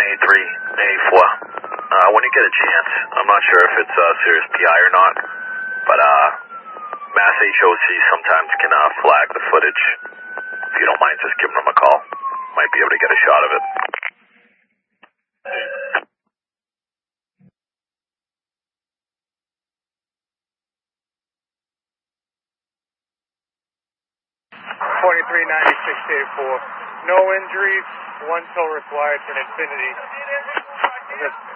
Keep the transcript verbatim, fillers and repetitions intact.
eighty-three, eighty-four. Uh, when you get a chance, I'm not sure if it's uh, serious P I or not, but uh, Mass H O C sometimes can uh, flag the footage. If you don't mind just giving them a call, might be able to get a shot of it. twenty-three ninety-six eighty-four. No injuries, one tow required for an Infinity.